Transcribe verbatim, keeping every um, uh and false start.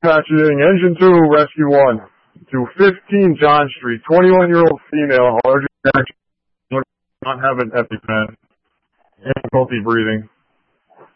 Dispatching Engine two, Rescue one. To fifteen John Street, twenty-one-year-old female, allergic reaction, not having EpiPen, difficulty breathing.